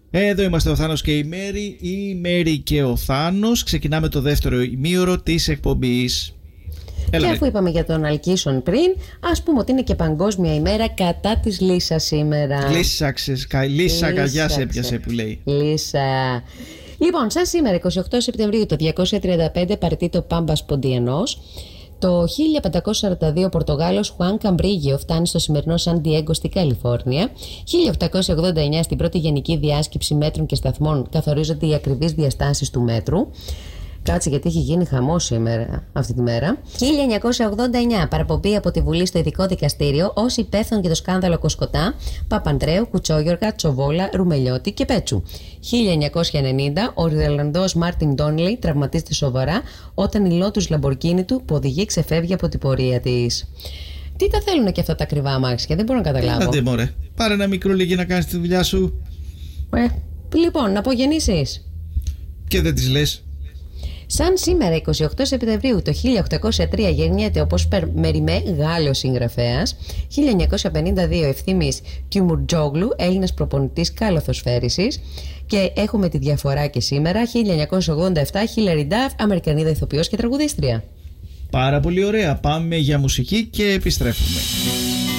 Εδώ είμαστε ο Θάνος και η Μέρη, η Μέρη και ο Θάνος. Ξεκινάμε το δεύτερο ημίωρο της εκπομπής. Και αφού είπαμε για τον Αλκίσον πριν, ας πούμε ότι είναι και Παγκόσμια ημέρα κατά της Λύσας σήμερα. Λύσα καγιάς έπιασε που λέει. Λύσα. Λοιπόν, σαν σήμερα 28 Σεπτεμβρίου το 235 παραιτείται ο Πάμπας Ποντιενός. Το 1542 ο Πορτογάλος Χουάν Καμπρίγιο φτάνει στο σημερινό Σαν Ντιέγκο στη Καλιφόρνια. 1889 στην πρώτη Γενική Διάσκεψη Μέτρων και Σταθμών καθορίζονται οι ακριβείς διαστάσεις του μέτρου. Κάτσε γιατί έχει γίνει χαμός σήμερα, αυτή τη μέρα. 1989 παραπομπή από τη Βουλή στο Ειδικό Δικαστήριο ως υπεύθυνο για το σκάνδαλο Κοσκοτά, Παπανδρέου, Κουτσόγιοργα, Τσοβόλα, Ρουμελιώτη και Πέτσου. 1990 ο Ιρλανδός Μάρτιν Ντόνλι τραυματίζεται σοβαρά όταν η Lotus Lamborghini του που οδηγεί ξεφεύγει από την πορεία της. Τι τα θέλουν και αυτά τα ακριβά αμάξια, δεν μπορώ να καταλάβω. Άντε μωρέ, πάρε ένα μικρό λίγη να κάνεις τη δουλειά σου. Λοιπόν, να απογεννήσεις. Και δεν τις λες. Σαν σήμερα 28 Σεπτεμβρίου το 1803 γεννιέται ο Πόσπερ Μεριμέ, Γάλλος συγγραφέας. 1952 Ευθύμης Κιουμουρτζόγλου, Έλληνας προπονητής καλοθοσφαίρισης. Και έχουμε τη διαφορά και σήμερα 1987 Χίλαρι Νταφ, Αμερικανίδα ηθοποιός και τραγουδίστρια. Πάρα πολύ ωραία, πάμε για μουσική και επιστρέφουμε.